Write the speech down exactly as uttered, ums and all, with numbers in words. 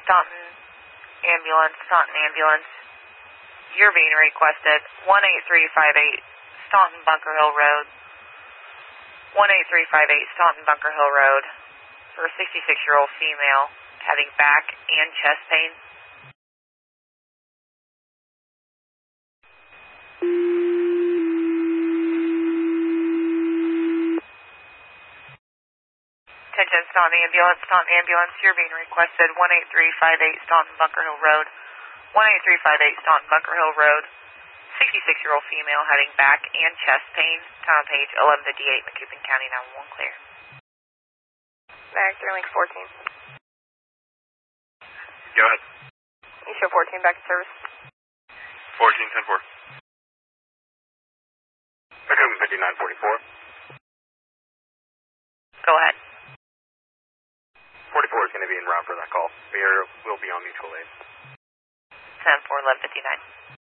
Staunton Ambulance, Staunton Ambulance. You're being requested one eight three five eight Staunton Bunker Hill Road. one eight three five eight Staunton Bunker Hill Road for a sixty-six-year-old female having back and chest pain. Attention, Staunton Ambulance, Staunton Ambulance, you're being requested one eight three five eight Staunton Bunker Hill Road. one eight three five eight Staunton Bunker Hill Road. sixty-six-year-old female having back and chest pain. Time of page eleven fifty-eight, Macoupin County nine one one clear. Back, Link fourteen. Go ahead. You show fourteen back in service. fourteen ten four. Macoupin fifty-nine forty-four. Go ahead. forty-four is going to be en route for that call. We are, we'll be on mutual aid. ten four eleven fifty-nine.